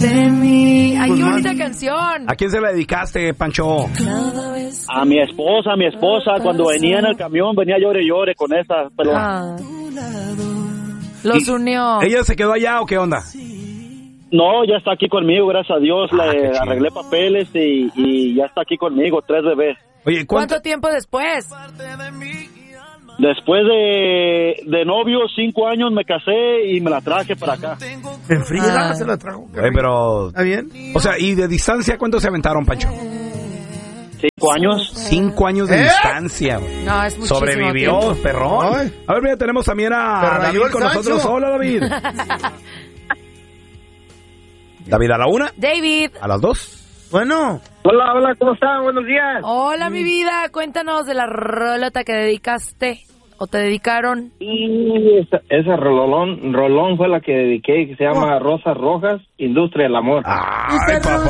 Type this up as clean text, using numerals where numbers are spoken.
de mí. ¡Ay, qué bonita canción! ¿A quién se la dedicaste, Pancho? A mi esposa, cuando venía en el camión, venía llore y llore con esa pelota. Ah. Los unió. ¿Ella se quedó allá o qué onda? No, ya está aquí conmigo, gracias a Dios. Le arreglé papeles y ya está aquí conmigo, 3 bebés. Oye, ¿Cuánto tiempo después? Después de novio, 5 años, me casé y me la traje para acá. En friega se la trajo. Pero... ¿Está bien? O sea, ¿y de distancia cuánto se aventaron, Pancho? 5 años. 5 años de distancia, güey. No, es muchísimo Sobrevivió, tiempo. perrón. Ay. A ver, mira, tenemos también a Perrayó David el con Sancho. nosotros. Hola, David. David, a la 1. David. A las 2. Bueno. Hola, ¿cómo están? Buenos días. Hola, mi vida. Cuéntanos de la rolota que dedicaste o te dedicaron. Y esa rolón fue la que dediqué, que se llama Rosas Rojas, Industria del Amor. Ay, papá.